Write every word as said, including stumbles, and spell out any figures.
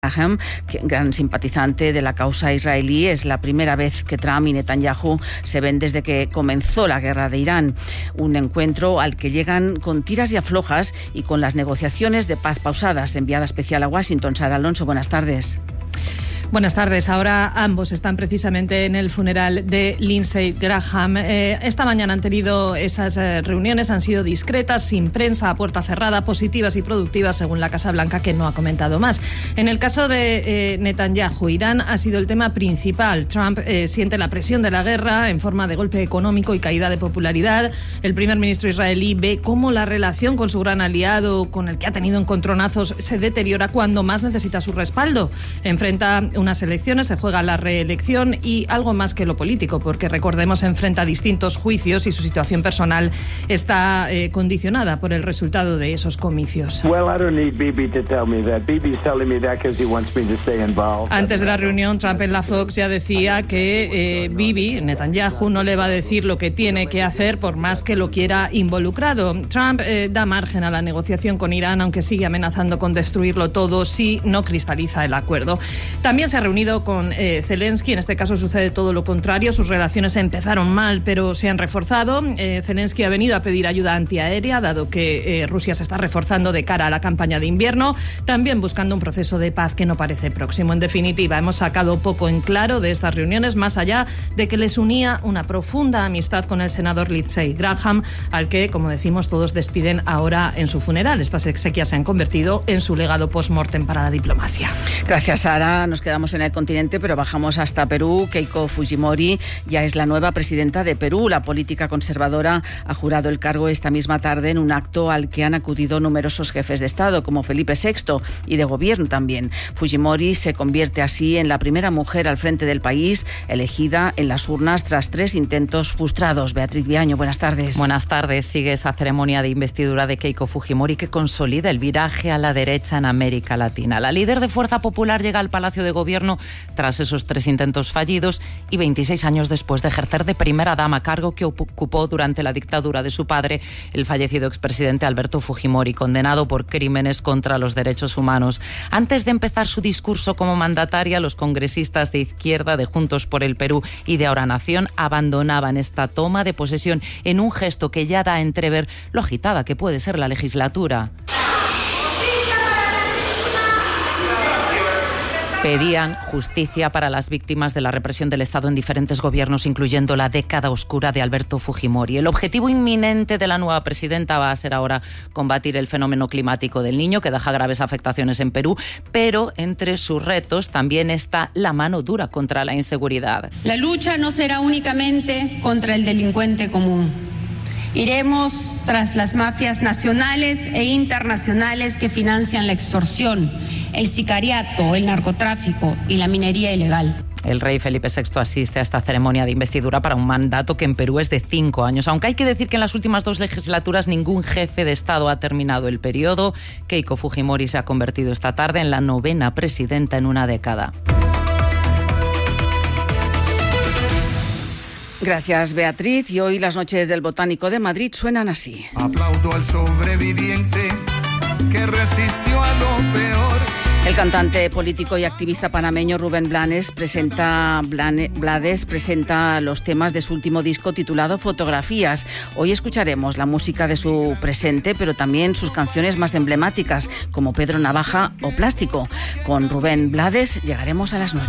Graham, gran simpatizante de la causa israelí, es la primera vez que Trump y Netanyahu se ven desde que comenzó la guerra de Irán. Un encuentro al que llegan con tiras y aflojas y con las negociaciones de paz pausadas. Enviada especial a Washington, Sara Alonso, buenas tardes. Buenas tardes. Ahora ambos están precisamente en el funeral de Lindsey Graham. Eh, esta mañana han tenido esas eh, reuniones, han sido discretas, sin prensa, a puerta cerrada, positivas y productivas, según la Casa Blanca, que no ha comentado más. En el caso de eh, Netanyahu, Irán ha sido el tema principal. Trump eh, siente la presión de la guerra en forma de golpe económico y caída de popularidad. El primer ministro israelí ve cómo la relación con su gran aliado, con el que ha tenido encontronazos, se deteriora cuando más necesita su respaldo. Enfrenta unas elecciones, se juega la reelección y algo más que lo político, porque recordemos, enfrenta distintos juicios y su situación personal está eh, condicionada por el resultado de esos comicios. Antes de la reunión, Trump en la Fox ya decía que eh, Bibi, Netanyahu, no le va a decir lo que tiene que hacer por más que lo quiera involucrado. Trump eh, da margen a la negociación con Irán, aunque sigue amenazando con destruirlo todo si no cristaliza el acuerdo. También se ha reunido con eh, Zelensky. En este caso sucede todo lo contrario. Sus relaciones empezaron mal, pero se han reforzado. Eh, Zelensky ha venido a pedir ayuda antiaérea, dado que eh, Rusia se está reforzando de cara a la campaña de invierno, también buscando un proceso de paz que no parece próximo. En definitiva, hemos sacado poco en claro de estas reuniones, más allá de que les unía una profunda amistad con el senador Lindsey Graham, al que, como decimos, todos despiden ahora en su funeral. Estas exequias se han convertido en su legado post-mortem para la diplomacia. Gracias, Sara. Nos quedamos en el continente, pero bajamos hasta Perú. Keiko Fujimori ya es la nueva presidenta de Perú. La política conservadora ha jurado el cargo esta misma tarde en un acto al que han acudido numerosos jefes de Estado, como Felipe sexto, y de gobierno también. Fujimori se convierte así en la primera mujer al frente del país, elegida en las urnas tras tres intentos frustrados. Beatriz Viaño, buenas tardes. Buenas tardes. Sigue esa ceremonia de investidura de Keiko Fujimori que consolida el viraje a la derecha en América Latina. La líder de Fuerza Popular llega al Palacio de Gobierno tras esos tres intentos fallidos y veintiséis años después de ejercer de primera dama, cargo que ocupó durante la dictadura de su padre, el fallecido expresidente Alberto Fujimori, condenado por crímenes contra los derechos humanos. Antes de empezar su discurso como mandataria, los congresistas de izquierda de Juntos por el Perú y de Ahora Nación abandonaban esta toma de posesión en un gesto que ya da a entrever lo agitada que puede ser la legislatura. Pedían justicia para las víctimas de la represión del Estado en diferentes gobiernos, incluyendo la década oscura de Alberto Fujimori. El objetivo inminente de la nueva presidenta va a ser ahora combatir el fenómeno climático del Niño, que deja graves afectaciones en Perú, pero entre sus retos también está la mano dura contra la inseguridad. La lucha no será únicamente contra el delincuente común. Iremos tras las mafias nacionales e internacionales que financian la extorsión, el sicariato, el narcotráfico y la minería ilegal. El rey Felipe sexto asiste a esta ceremonia de investidura para un mandato que en Perú es de cinco años. Aunque hay que decir que en las últimas dos legislaturas ningún jefe de Estado ha terminado el periodo. Keiko Fujimori se ha convertido esta tarde en la novena presidenta en una década. Gracias, Beatriz. Y hoy las noches del Botánico de Madrid suenan así. Aplaudo al sobreviviente que resistió a lo peor. El cantante, político y activista panameño Rubén Blades presenta, Blades presenta los temas de su último disco titulado Fotografías. Hoy escucharemos la música de su presente, pero también sus canciones más emblemáticas, como Pedro Navaja o Plástico. Con Rubén Blades llegaremos a las nueve.